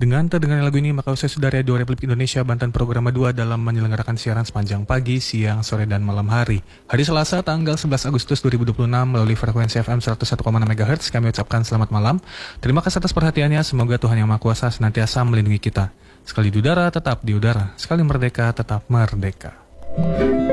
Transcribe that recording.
Dengan terdengarnya lagu ini, maka usai sudah Radio Republik Indonesia Banten Program 2 dalam menyelenggarakan siaran sepanjang pagi, siang, sore, dan malam hari. Hari Selasa, tanggal 11 Agustus 2026, melalui frekuensi FM 101,6 MHz, kami ucapkan selamat malam. Terima kasih atas perhatiannya, semoga Tuhan Yang Maha Kuasa senantiasa melindungi kita. Sekali di udara, tetap di udara. Sekali merdeka, tetap merdeka.